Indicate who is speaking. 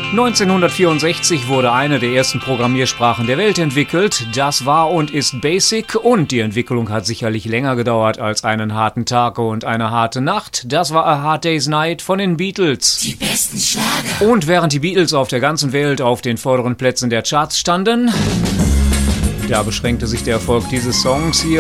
Speaker 1: 1964 wurde eine der ersten Programmiersprachen der Welt entwickelt. Das war und ist Basic und die Entwicklung hat sicherlich länger gedauert als einen harten Tag und eine harte Nacht. Das war A Hard Day's Night von den Beatles.
Speaker 2: Die besten Schlager.
Speaker 1: Und während die Beatles auf der ganzen Welt auf den vorderen Plätzen der Charts standen, da beschränkte sich der Erfolg dieses Songs hier